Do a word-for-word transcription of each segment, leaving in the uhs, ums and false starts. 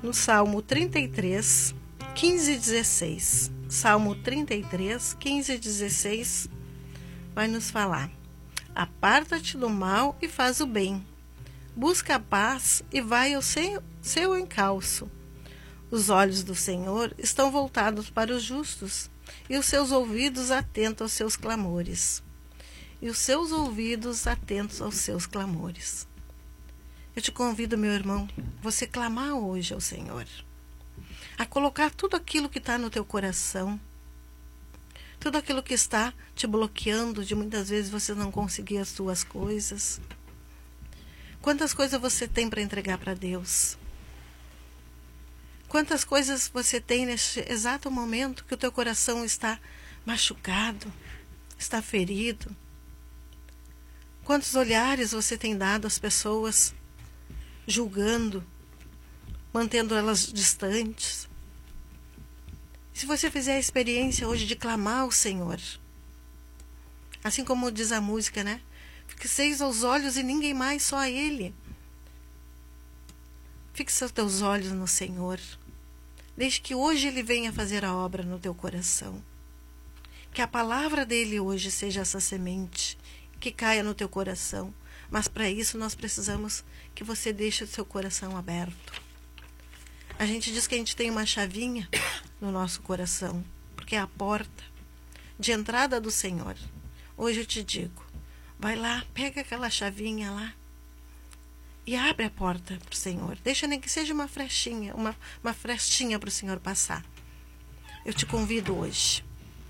no Salmo trinta e três, quinze e dezesseis. Salmo trinta e três, quinze e dezesseis vai nos falar: aparta-te do mal e faz o bem. Busca a paz e vai ao seu, seu encalço. Os olhos do Senhor estão voltados para os justos, e os seus ouvidos atentos aos seus clamores. E os seus ouvidos atentos aos seus clamores. Eu te convido, meu irmão, você clamar hoje ao Senhor, a colocar tudo aquilo que está no teu coração, tudo aquilo que está te bloqueando, de muitas vezes você não conseguir as suas coisas. Quantas coisas você tem para entregar para Deus? Quantas coisas você tem neste exato momento que o teu coração está machucado, está ferido? Quantos olhares você tem dado às pessoas, julgando, mantendo elas distantes? Se você fizer a experiência hoje de clamar ao Senhor, assim como diz a música, né? Fixeis os olhos e ninguém mais, só a Ele. Fixa os teus olhos no Senhor. Deixe que hoje Ele venha fazer a obra no teu coração. Que a palavra dEle hoje seja essa semente que caia no teu coração. Mas para isso nós precisamos que você deixe o seu coração aberto. A gente diz que a gente tem uma chavinha no nosso coração, porque é a porta de entrada do Senhor. Hoje eu te digo, vai lá, pega aquela chavinha lá e abre a porta para o Senhor. Deixa nem que seja uma frechinha, uma, uma frestinha para o Senhor passar. Eu te convido hoje.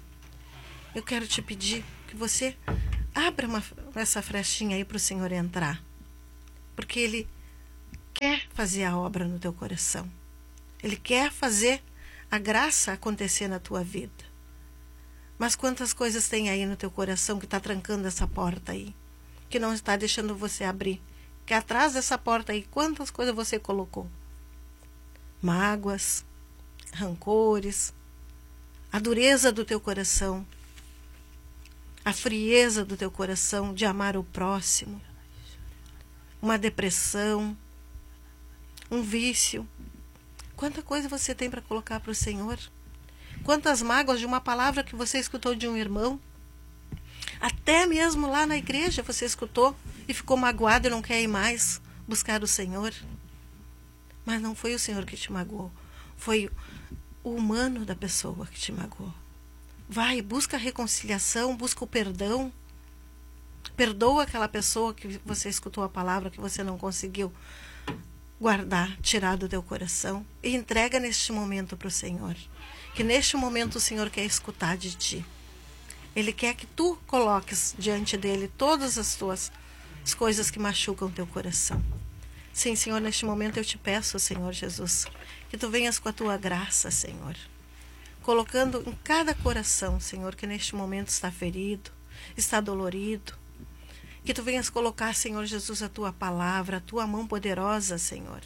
Eu quero te pedir que você abra uma, essa frechinha aí para o Senhor entrar. Porque Ele quer fazer a obra no teu coração. Ele quer fazer a graça acontecer na tua vida. Mas quantas coisas tem aí no teu coração que está trancando essa porta aí? Que não está deixando você abrir. Que atrás dessa porta aí, quantas coisas você colocou? Mágoas, rancores, a dureza do teu coração, a frieza do teu coração de amar o próximo, uma depressão, um vício. Quanta coisa você tem para colocar para o Senhor? Quantas mágoas de uma palavra que você escutou de um irmão? Até mesmo lá na igreja você escutou e ficou magoado e não quer ir mais buscar o Senhor. Mas não foi o Senhor que te magoou. Foi o humano da pessoa que te magoou. Vai, busca a reconciliação, busca o perdão. Perdoa aquela pessoa que você escutou a palavra que você não conseguiu guardar, tirar do teu coração. E entrega neste momento para o Senhor. Que neste momento o Senhor quer escutar de ti. Ele quer que tu coloques diante dele todas as tuas as coisas que machucam o teu coração. Sim, Senhor, neste momento eu te peço, Senhor Jesus, que tu venhas com a tua graça, Senhor. Colocando em cada coração, Senhor, que neste momento está ferido, está dolorido. Que tu venhas colocar, Senhor Jesus, a tua palavra, a tua mão poderosa, Senhor.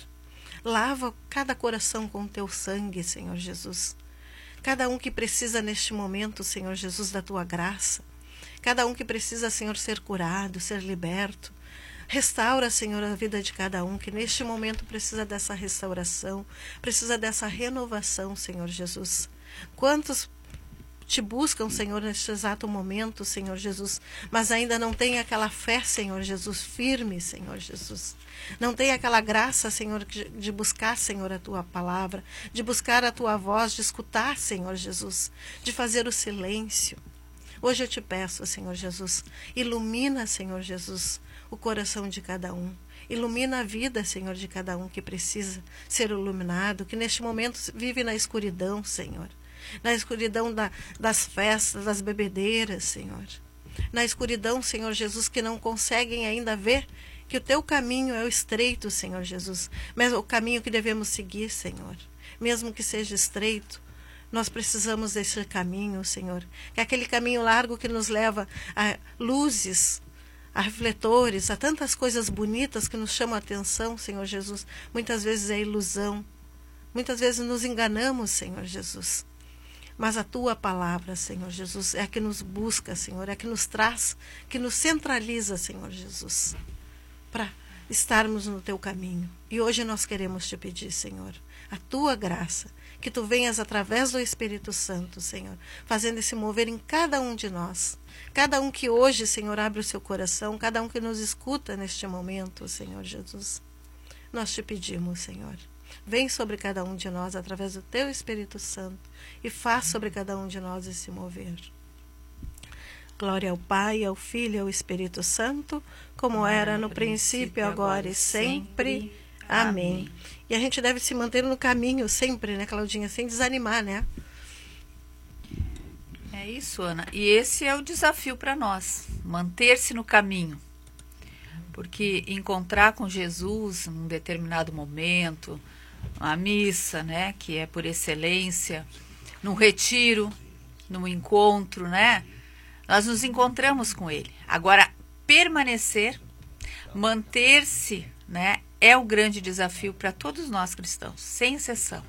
Lava cada coração com o teu sangue, Senhor Jesus. Cada um que precisa neste momento, Senhor Jesus, da tua graça. Cada um que precisa, Senhor, ser curado, ser liberto. Restaura, Senhor, a vida de cada um que neste momento precisa dessa restauração, precisa dessa renovação, Senhor Jesus. Quantos te buscam, Senhor, neste exato momento, Senhor Jesus, mas ainda não tem aquela fé, Senhor Jesus, firme, Senhor Jesus. Não tem aquela graça, Senhor, de buscar, Senhor, a tua palavra, de buscar a tua voz, de escutar, Senhor Jesus, de fazer o silêncio. Hoje eu te peço, Senhor Jesus, ilumina, Senhor Jesus, o coração de cada um. Ilumina a vida, Senhor, de cada um que precisa ser iluminado, que neste momento vive na escuridão, Senhor. Na escuridão da, das festas, das bebedeiras, Senhor. Na escuridão, Senhor Jesus, que não conseguem ainda ver que o teu caminho é o estreito, Senhor Jesus. Mas o caminho que devemos seguir, Senhor. Mesmo que seja estreito, nós precisamos desse caminho, Senhor. Que é aquele caminho largo que nos leva a luzes, a refletores, a tantas coisas bonitas que nos chamam a atenção, Senhor Jesus. Muitas vezes é ilusão. Muitas vezes nos enganamos, Senhor Jesus. Mas a tua palavra, Senhor Jesus, é a que nos busca, Senhor, é a que nos traz, que nos centraliza, Senhor Jesus, para estarmos no teu caminho. E hoje nós queremos te pedir, Senhor, a tua graça, que tu venhas através do Espírito Santo, Senhor, fazendo esse mover em cada um de nós. Cada um que hoje, Senhor, abre o seu coração, cada um que nos escuta neste momento, Senhor Jesus. Nós te pedimos, Senhor, vem sobre cada um de nós através do teu Espírito Santo e faz sobre cada um de nós esse mover. Glória ao Pai, ao Filho e ao Espírito Santo, como era no princípio, agora e sempre. Amém. E a gente deve se manter no caminho sempre, né, Claudinha? Sem desanimar, né? É isso, Ana. E esse é o desafio para nós, manter-se no caminho. Porque encontrar com Jesus num determinado momento, a missa, né, que é por excelência, num retiro, num encontro, né, nós nos encontramos com Ele. Agora, permanecer, manter-se, né, é o grande desafio para todos nós cristãos, sem exceção.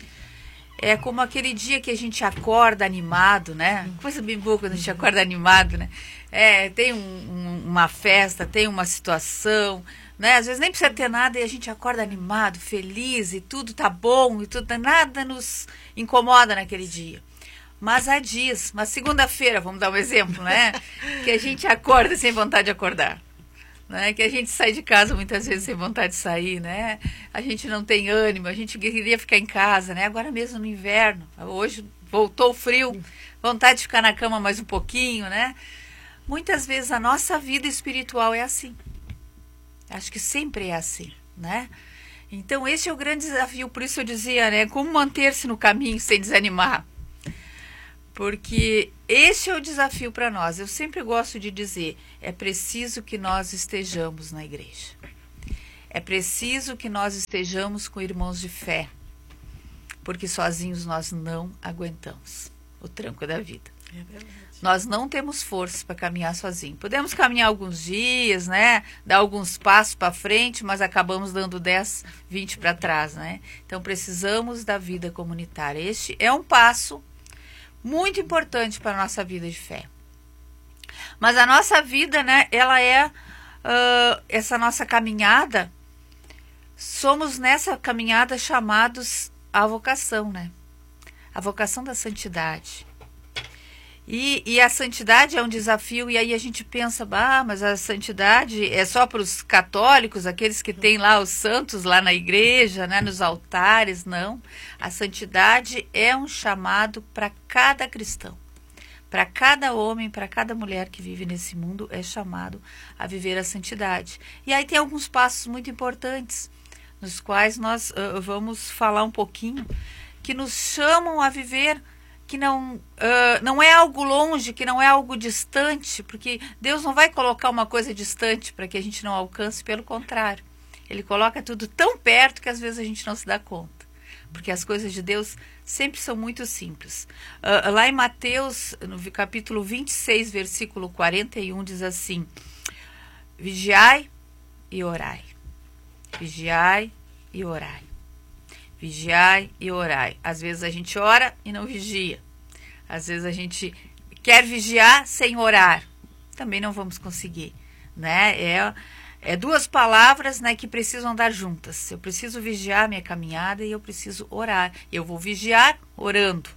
É como aquele dia que a gente acorda animado, né? Coisa bem boa quando a gente acorda animado, né? É, tem um, um, uma festa, tem uma situação, né? Às vezes nem precisa ter nada e a gente acorda animado, feliz e tudo tá bom e tudo, nada nos incomoda naquele dia. Mas há dias, uma segunda-feira, vamos dar um exemplo, né? Que a gente acorda sem vontade de acordar. Né, que a gente sai de casa muitas vezes sem vontade de sair, né? A gente não tem ânimo, a gente queria ficar em casa, né? Agora mesmo no inverno, hoje voltou o frio, vontade de ficar na cama mais um pouquinho, né? Muitas vezes a nossa vida espiritual é assim. Acho que sempre é assim, né? Então esse é o grande desafio, por isso eu dizia, né? Como manter-se no caminho sem desanimar? Porque esse é o desafio para nós. Eu sempre gosto de dizer, é preciso que nós estejamos na igreja. É preciso que nós estejamos com irmãos de fé. Porque sozinhos nós não aguentamos o tranco da vida. É verdade. Nós não temos força para caminhar sozinhos. Podemos caminhar alguns dias, né? Dar alguns passos para frente, mas acabamos dando dez, vinte para trás, né? Então precisamos da vida comunitária. Este é um passo muito importante para a nossa vida de fé. Mas a nossa vida, né, ela é, uh, essa nossa caminhada, somos nessa caminhada chamados à vocação, né? A vocação da santidade. E, e a santidade é um desafio, e aí a gente pensa, ah, mas a santidade é só para os católicos, aqueles que têm lá os santos lá na igreja, né, nos altares. Não. A santidade é um chamado para cada cristão. Para cada homem, para cada mulher que vive nesse mundo, é chamado a viver a santidade. E aí tem alguns passos muito importantes, nos quais nós uh, vamos falar um pouquinho, que nos chamam a viver, que não, uh, não é algo longe, que não é algo distante, porque Deus não vai colocar uma coisa distante para que a gente não alcance, pelo contrário. Ele coloca tudo tão perto que às vezes a gente não se dá conta, porque as coisas de Deus sempre são muito simples. Uh, lá em Mateus, no capítulo vinte e seis, versículo quarenta e um, diz assim: vigiai e orai. Vigiai e orai. Vigiai e orai. Às vezes a gente ora e não vigia. Às vezes a gente quer vigiar sem orar. Também não vamos conseguir, né? É, é duas palavras, né, que precisam andar juntas. Eu preciso vigiar minha caminhada e eu preciso orar. Eu vou vigiar orando.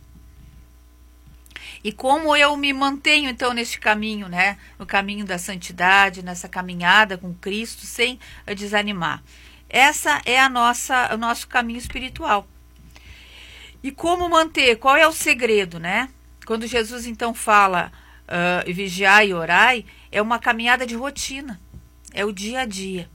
E como eu me mantenho, então, neste caminho, né? No caminho da santidade, nessa caminhada com Cristo, sem desanimar. Essa é a nossa, o nosso caminho espiritual. E como manter? Qual é o segredo, né? Quando Jesus então fala uh, vigiai e orai, é uma caminhada de rotina. É o dia a dia.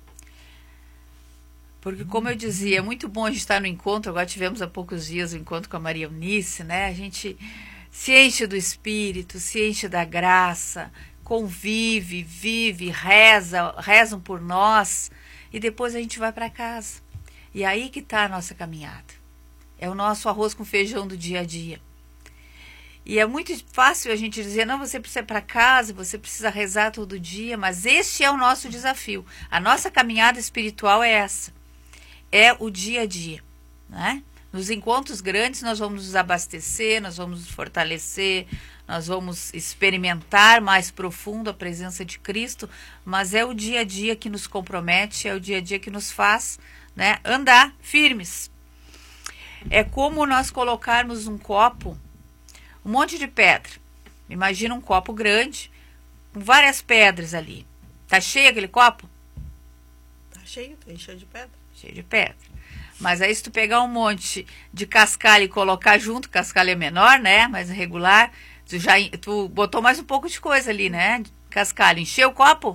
Porque, como eu dizia, é muito bom a gente estar no encontro. Agora tivemos há poucos dias o encontro com a Maria Eunice, né? A gente se enche do Espírito, se enche da graça, convive, vive, reza, rezam por nós. E depois a gente vai para casa. E aí que está a nossa caminhada. É o nosso arroz com feijão do dia a dia. E é muito fácil a gente dizer, não, você precisa ir para casa, você precisa rezar todo dia, mas este é o nosso desafio. A nossa caminhada espiritual é essa. É o dia a dia, né? Nos encontros grandes nós vamos nos abastecer, nós vamos nos fortalecer, nós vamos experimentar mais profundo a presença de Cristo, mas é o dia a dia que nos compromete, é o dia a dia que nos faz, né, andar firmes. É como nós colocarmos um copo, um monte de pedra. Imagina um copo grande, com várias pedras ali. Tá cheio aquele copo? Tá cheio, tá cheio de pedra. Cheio de pedra. Mas aí se tu pegar um monte de cascalho e colocar junto, cascalho é menor, né, mais regular, tu, já, tu botou mais um pouco de coisa ali, né, cascalho, encheu o copo?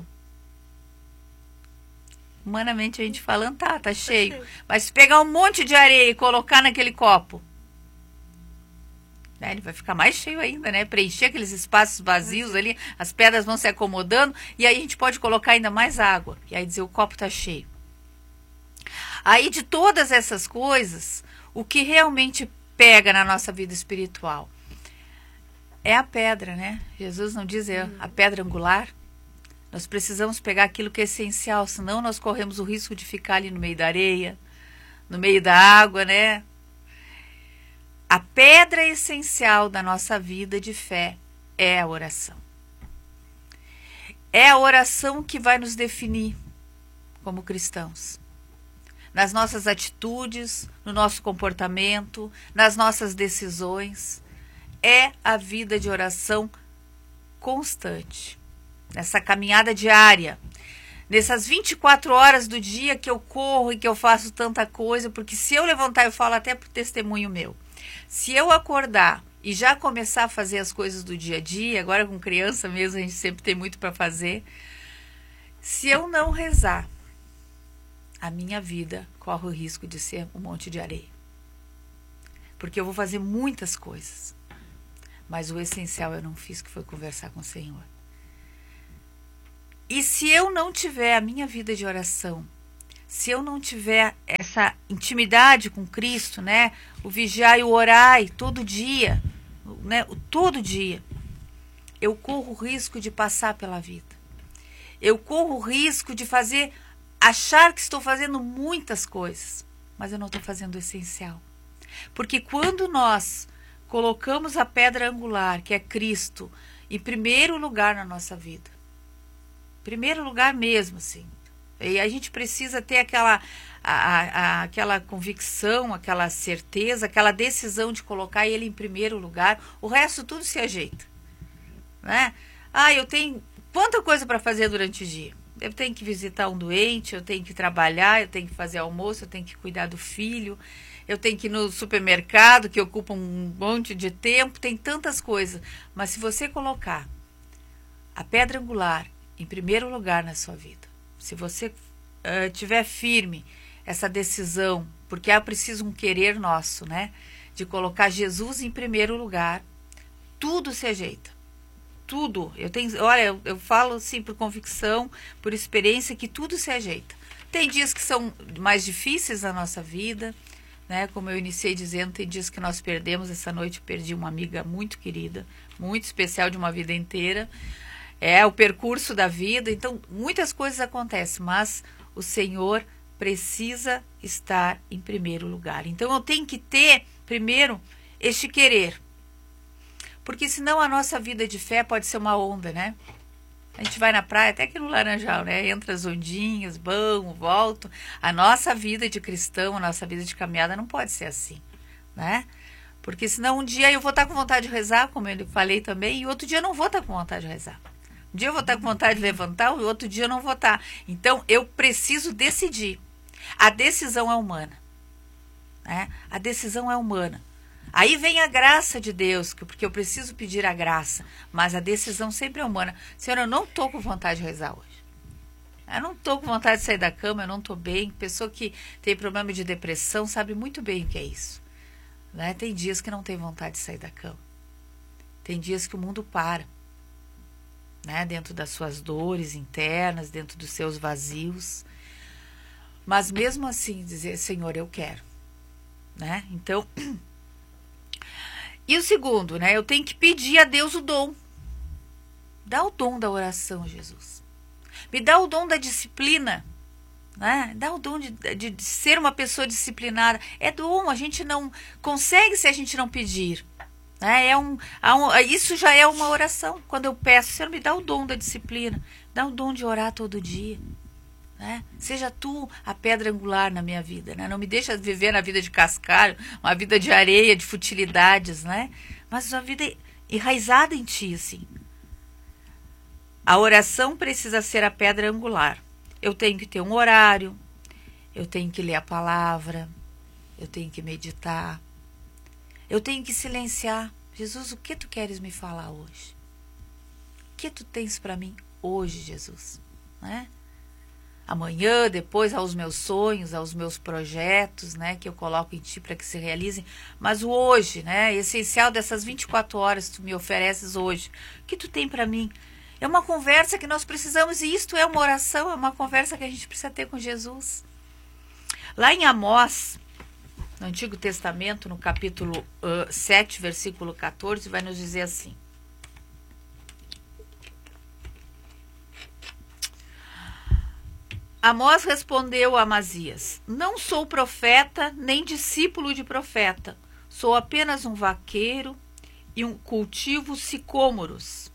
Humanamente a gente falando, tá, tá cheio. Tá cheio. Mas se pegar um monte de areia e colocar naquele copo, né, ele vai ficar mais cheio ainda, né, preencher aqueles espaços vazios ali, as pedras vão se acomodando, e aí a gente pode colocar ainda mais água, e aí dizer o copo tá cheio. Aí de todas essas coisas, o que realmente pega na nossa vida espiritual é a pedra, né? Jesus não diz é a pedra angular. Nós precisamos pegar aquilo que é essencial, senão nós corremos o risco de ficar ali no meio da areia, no meio da água, né? A pedra essencial da nossa vida de fé é a oração. É a oração que vai nos definir como cristãos. Nas nossas atitudes, no nosso comportamento, nas nossas decisões. É a vida de oração constante. Nessa caminhada diária. Nessas vinte e quatro horas do dia que eu corro e que eu faço tanta coisa. Porque se eu levantar, eu falo até por testemunho meu. Se eu acordar e já começar a fazer as coisas do dia a dia, agora com criança mesmo a gente sempre tem muito para fazer. Se eu não rezar, a minha vida corre o risco de ser um monte de areia. Porque eu vou fazer muitas coisas. Mas o essencial eu não fiz, que foi conversar com o Senhor. E se eu não tiver a minha vida de oração, se eu não tiver essa intimidade com Cristo, né, o vigiar e o orar todo dia, né, todo dia, eu corro o risco de passar pela vida. Eu corro o risco de fazer, achar que estou fazendo muitas coisas, mas eu não estou fazendo o essencial. Porque quando nós colocamos a pedra angular, que é Cristo, em primeiro lugar na nossa vida, primeiro lugar mesmo, assim, e a gente precisa ter aquela, a, a, aquela convicção, aquela certeza, aquela decisão de colocar ele em primeiro lugar, o resto tudo se ajeita, né? Ah, eu tenho quanta coisa para fazer durante o dia. Eu tenho que visitar um doente, eu tenho que trabalhar, eu tenho que fazer almoço, eu tenho que cuidar do filho, eu tenho que ir no supermercado, que ocupa um monte de tempo, tem tantas coisas. Mas se você colocar a pedra angular em primeiro lugar na sua vida, se você uh, tiver firme essa decisão, porque é preciso um querer nosso, né? De colocar Jesus em primeiro lugar, tudo se ajeita. Tudo. Eu tenho, olha, eu, eu falo assim por convicção, por experiência, que tudo se ajeita. Tem dias que são mais difíceis na nossa vida, né? Como eu iniciei dizendo, tem dias que nós perdemos. Essa noite eu perdi uma amiga muito querida, muito especial, de uma vida inteira. É o percurso da vida, então muitas coisas acontecem, mas o Senhor precisa estar em primeiro lugar. Então eu tenho que ter, primeiro, este querer. Porque senão a nossa vida de fé pode ser uma onda, né? A gente vai na praia, até aqui no Laranjal, né? Entra as ondinhas, vamos, volto. A nossa vida de cristão, a nossa vida de caminhada não pode ser assim, né? Porque senão um dia eu vou estar com vontade de rezar, como eu falei também, e outro dia eu não vou estar com vontade de rezar. Um dia eu vou estar com vontade de levantar, o outro dia eu não vou estar. Então, eu preciso decidir. A decisão é humana, né? A decisão é humana. Aí vem a graça de Deus, porque eu preciso pedir a graça, mas a decisão sempre é humana. Senhora, eu não estou com vontade de rezar hoje. Eu não estou com vontade de sair da cama, eu não estou bem. Pessoa que tem problema de depressão sabe muito bem o que é isso, né? Tem dias que não tem vontade de sair da cama. Tem dias que o mundo para, né? Dentro das suas dores internas, dentro dos seus vazios. Mas mesmo assim, dizer, Senhor, eu quero, né? Então... E o segundo, né? Eu tenho que pedir a Deus o dom. Dá o dom da oração, Jesus. Me dá o dom da disciplina, né? Dá o dom de, de, de ser uma pessoa disciplinada. É dom, a gente não consegue se a gente não pedir. Né? É um, um, isso já é uma oração. Quando eu peço, Senhor, me dá o dom da disciplina, dá o dom de orar todo dia. Né? Seja tu a pedra angular na minha vida. Né? Não me deixa viver na vida de cascalho, uma vida de areia, de futilidades, né? Mas uma vida enraizada em ti, assim. A oração precisa ser a pedra angular. Eu tenho que ter um horário, eu tenho que ler a palavra, eu tenho que meditar, eu tenho que silenciar. Jesus, o que tu queres me falar hoje? O que tu tens para mim hoje, Jesus? Né? Amanhã, depois, aos meus sonhos, aos meus projetos, né, que eu coloco em ti para que se realizem. Mas o hoje, né, essencial dessas vinte e quatro horas que tu me ofereces hoje, o que tu tem para mim? É uma conversa que nós precisamos, e isto é uma oração, é uma conversa que a gente precisa ter com Jesus. Lá em Amós, no Antigo Testamento, no capítulo uh, sete, versículo quatorze, vai nos dizer assim: Amós respondeu a Amazias: Não sou profeta, nem discípulo de profeta. Sou apenas um vaqueiro e um cultivo sicômoros.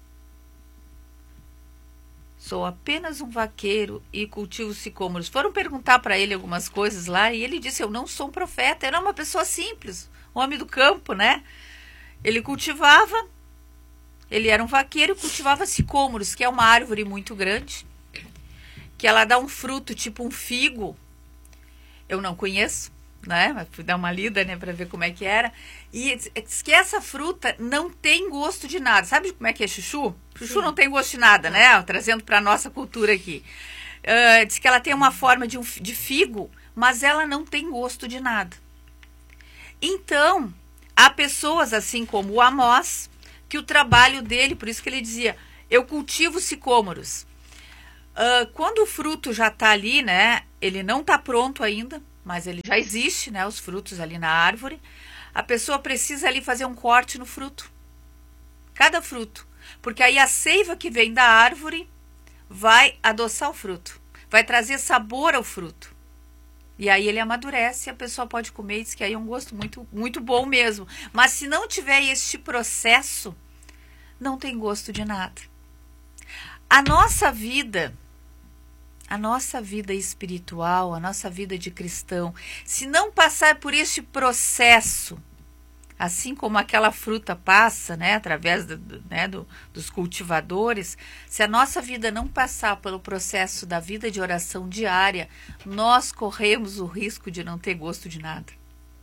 Sou apenas um vaqueiro e cultivo sicômoros. Foram perguntar para ele algumas coisas lá e ele disse: Eu não sou um profeta. Era uma pessoa simples, um homem do campo, né? Ele cultivava, ele era um vaqueiro e cultivava sicômoros, que é uma árvore muito grande, que ela dá um fruto tipo um figo. Eu não conheço, né? Mas fui dar uma lida, né, para ver como é que era. E diz que essa fruta não tem gosto de nada. Sabe como é que é chuchu? Chuchu Sim. Não tem gosto de nada, não. Né? Trazendo para a nossa cultura aqui. Uh, diz que ela tem uma forma de, um, de figo, mas ela não tem gosto de nada. Então, há pessoas assim como o Amós, que o trabalho dele, por isso que ele dizia, eu cultivo sicômoros. Uh, quando o fruto já está ali, né, ele não está pronto ainda, mas ele já existe, né, os frutos ali na árvore, a pessoa precisa ali fazer um corte no fruto, cada fruto, porque aí a seiva que vem da árvore vai adoçar o fruto, vai trazer sabor ao fruto, e aí ele amadurece e a pessoa pode comer, e diz que aí é um gosto muito, muito bom mesmo, mas se não tiver este processo, não tem gosto de nada. A nossa vida, a nossa vida espiritual, a nossa vida de cristão, se não passar por este processo, assim como aquela fruta passa, né, através do, né, do, dos cultivadores, se a nossa vida não passar pelo processo da vida de oração diária, nós corremos o risco de não ter gosto de nada.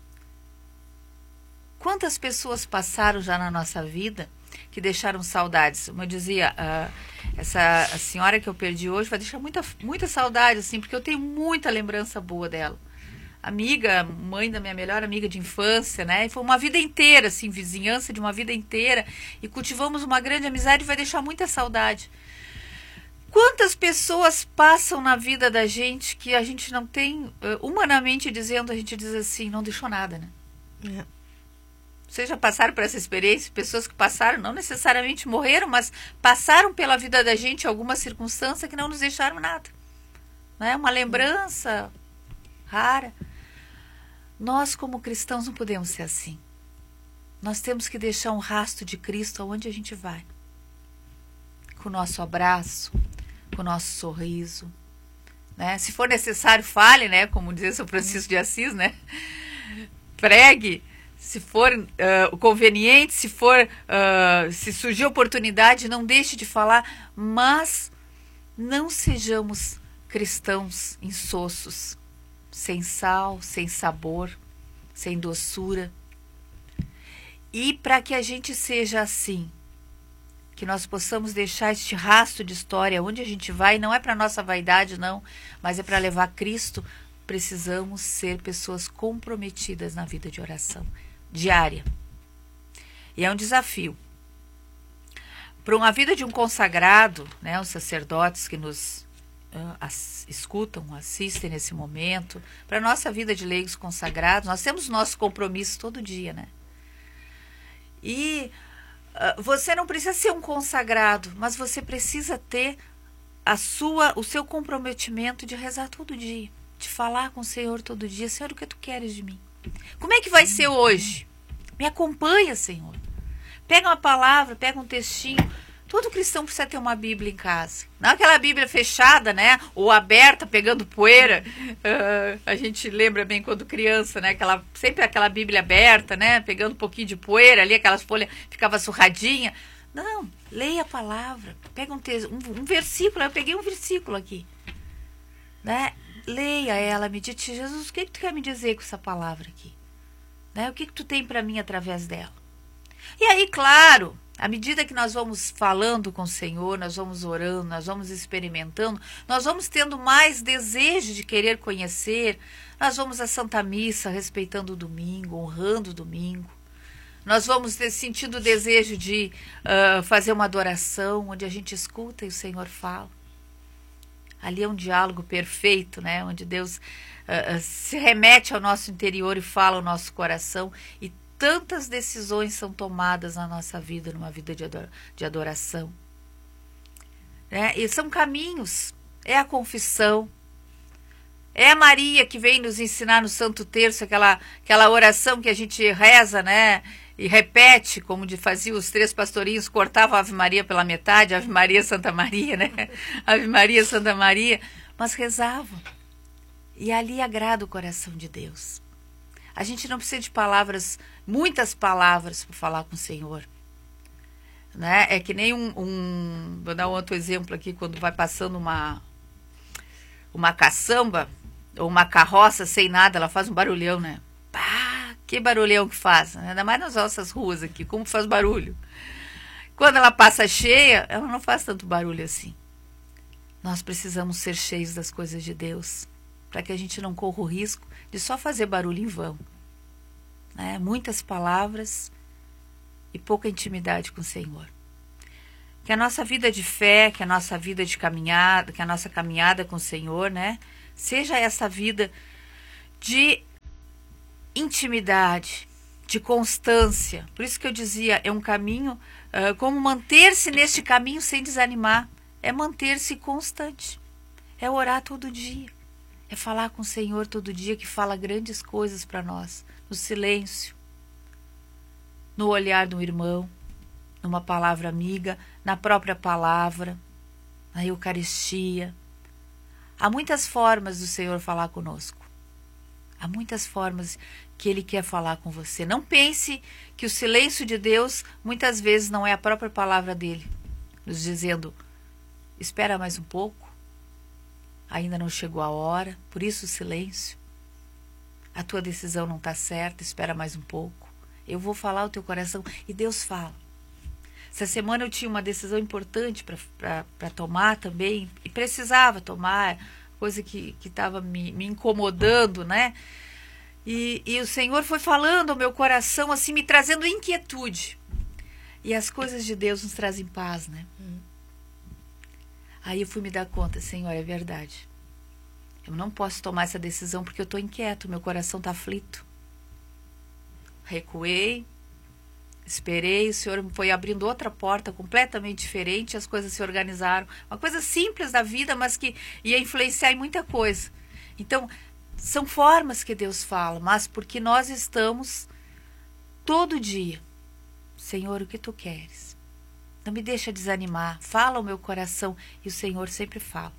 Quantas pessoas passaram já na nossa vida que deixaram saudades? Como eu dizia, uh, essa a senhora que eu perdi hoje vai deixar muita, muita saudade, assim, porque eu tenho muita lembrança boa dela. Amiga, mãe da minha melhor amiga de infância, né? E foi uma vida inteira, assim, vizinhança de uma vida inteira. E cultivamos uma grande amizade e vai deixar muita saudade. Quantas pessoas passam na vida da gente que a gente não tem, uh, humanamente dizendo, a gente diz assim, não deixou nada, né? É. Vocês já passaram por essa experiência? Pessoas que passaram, não necessariamente morreram, mas passaram pela vida da gente alguma circunstância que não nos deixaram nada. Né? Uma lembrança rara. Nós, como cristãos, não podemos ser assim. Nós temos que deixar um rastro de Cristo aonde a gente vai. Com o nosso abraço, com o nosso sorriso. Né? Se for necessário, fale, né? Como dizia São Francisco de Assis, né? Pregue. Se for uh, conveniente, se for, uh, se surgir oportunidade, não deixe de falar, mas não sejamos cristãos insossos, sem sal, sem sabor, sem doçura. E para que a gente seja assim, que nós possamos deixar este rastro de história onde a gente vai, não é para nossa vaidade, não, mas é para levar Cristo, precisamos ser pessoas comprometidas na vida de oração diária. E é um desafio. Para uma vida de um consagrado, né, os sacerdotes que nos uh, as, escutam, assistem nesse momento, para a nossa vida de leigos consagrados, nós temos nosso compromisso todo dia, né? E uh, você não precisa ser um consagrado, mas você precisa ter a sua, o seu comprometimento de rezar todo dia, de falar com o Senhor todo dia. Senhor, o que tu queres de mim? Como é que vai ser hoje? Me acompanha, Senhor. Pega uma palavra, pega um textinho. Todo cristão precisa ter uma Bíblia em casa. Não aquela Bíblia fechada, né? Ou aberta, pegando poeira. Uh, a gente lembra bem quando criança, né? Aquela, sempre aquela Bíblia aberta, né? Pegando um pouquinho de poeira ali, aquelas folhas ficava surradinha. Não, leia a palavra. Pega um, texto, um, um versículo. Eu peguei um versículo aqui. Né? Leia ela, medite. Jesus, o que, que tu quer me dizer com essa palavra aqui? Né? O que, que tu tem para mim através dela? E aí, claro, à medida que nós vamos falando com o Senhor, nós vamos orando, nós vamos experimentando, nós vamos tendo mais desejo de querer conhecer, nós vamos à Santa Missa respeitando o domingo, honrando o domingo, nós vamos ter, sentindo o desejo de uh, fazer uma adoração, onde a gente escuta e o Senhor fala. Ali é um diálogo perfeito, né? Onde Deus uh, se remete ao nosso interior e fala ao nosso coração, e tantas decisões são tomadas na nossa vida, numa vida de, adora, de adoração. Né? E são caminhos, é a confissão, é a Maria que vem nos ensinar no Santo Terço, aquela, aquela oração que a gente reza, né? E repete, como de fazia os três pastorinhos, cortava a Ave Maria pela metade, Ave Maria, Santa Maria, né? Ave Maria, Santa Maria, mas rezavam. E ali agrada o coração de Deus. A gente não precisa de palavras, muitas palavras para falar com o Senhor. Né? É que nem um, um... Vou dar um outro exemplo aqui, quando vai passando uma, uma caçamba, ou uma carroça sem nada, ela faz um barulhão, né? Pá, que barulhão que faz, né? Ainda mais nas nossas ruas aqui, como faz barulho. Quando ela passa cheia, ela não faz tanto barulho assim. Nós precisamos ser cheios das coisas de Deus, para que a gente não corra o risco de só fazer barulho em vão. Né? Muitas palavras e pouca intimidade com o Senhor. Que a nossa vida de fé, que a nossa vida de caminhada, que a nossa caminhada com o Senhor, né, seja essa vida de intimidade, de constância. Por isso que eu dizia, é um caminho, uh, como manter-se neste caminho sem desanimar, é manter-se constante, é orar todo dia. É falar com o Senhor todo dia, que fala grandes coisas para nós. No silêncio, no olhar do irmão, numa palavra amiga, na própria palavra, na Eucaristia. Há muitas formas do Senhor falar conosco. Há muitas formas que Ele quer falar com você. Não pense que o silêncio de Deus muitas vezes não é a própria palavra dEle, nos dizendo, espera mais um pouco. Ainda não chegou a hora, por isso o silêncio. A tua decisão não está certa, espera mais um pouco. Eu vou falar o teu coração e Deus fala. Essa semana eu tinha uma decisão importante para tomar também, e precisava tomar, coisa que estava me, me incomodando, né? E, e o Senhor foi falando ao meu coração, assim, me trazendo inquietude. E as coisas de Deus nos trazem paz, né? Hum. Aí eu fui me dar conta, Senhor, é verdade. Eu não posso tomar essa decisão porque eu estou inquieto, meu coração está aflito. Recuei, esperei, o Senhor foi abrindo outra porta completamente diferente, as coisas se organizaram. Uma coisa simples da vida, mas que ia influenciar em muita coisa. Então, são formas que Deus fala, mas porque nós estamos todo dia. Senhor, o que Tu queres? Não me deixa desanimar, fala ao meu coração, e o Senhor sempre fala.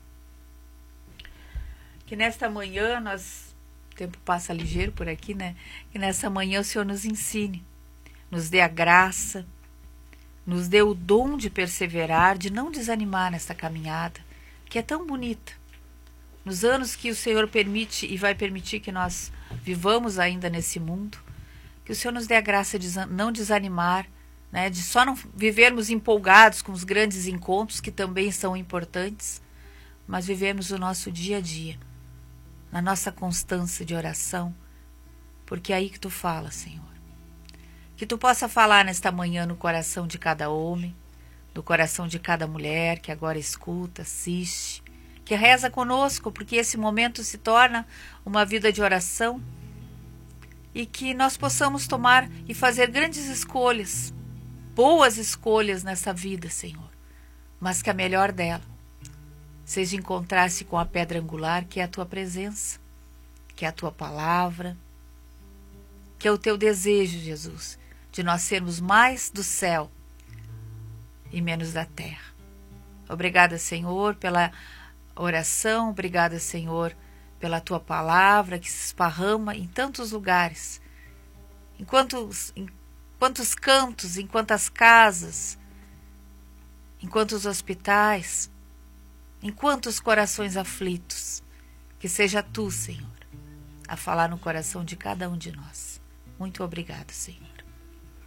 Que nesta manhã, nós, o tempo passa ligeiro por aqui, né? Que nessa manhã o Senhor nos ensine, nos dê a graça, nos dê o dom de perseverar, de não desanimar nesta caminhada, que é tão bonita. Nos anos que o Senhor permite e vai permitir que nós vivamos ainda nesse mundo, que o Senhor nos dê a graça de não desanimar, né, de só não vivermos empolgados com os grandes encontros, que também são importantes, mas vivermos o nosso dia a dia, na nossa constância de oração, porque é aí que Tu fala, Senhor. Que Tu possa falar nesta manhã no coração de cada homem, no coração de cada mulher que agora escuta, assiste, que reza conosco, porque esse momento se torna uma vida de oração, e que nós possamos tomar e fazer grandes escolhas, boas escolhas nessa vida, Senhor, mas que a melhor dela seja encontrar-se com a pedra angular, que é a Tua presença, que é a Tua palavra, que é o Teu desejo, Jesus, de nós sermos mais do céu e menos da terra. Obrigada, Senhor, pela oração, obrigada, Senhor, pela Tua palavra que se esparrama em tantos lugares, em quantos, em quantos cantos, em quantas casas, em quantos hospitais, em quantos corações aflitos. Que seja Tu, Senhor, a falar no coração de cada um de nós. Muito obrigado, Senhor.